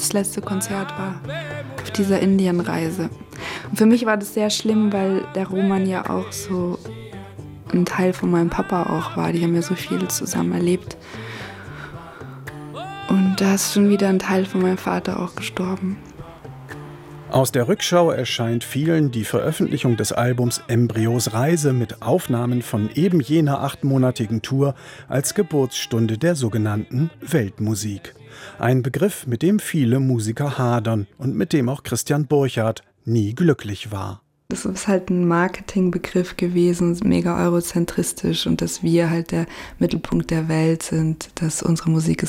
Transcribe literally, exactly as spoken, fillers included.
das letzte Konzert war auf dieser Indienreise. Und für mich war das sehr schlimm, weil der Roman ja auch so ein Teil von meinem Papa auch war. Die haben ja so viel zusammen erlebt. Und da ist schon wieder ein Teil von meinem Vater auch gestorben. Aus der Rückschau erscheint vielen die Veröffentlichung des Albums Embryos Reise mit Aufnahmen von eben jener achtmonatigen Tour als Geburtsstunde der sogenannten Weltmusik. Ein Begriff, mit dem viele Musiker hadern und mit dem auch Christian Burchardt nie glücklich war. Das ist halt ein Marketingbegriff gewesen, mega eurozentristisch und dass wir halt der Mittelpunkt der Welt sind, dass unsere Musik ist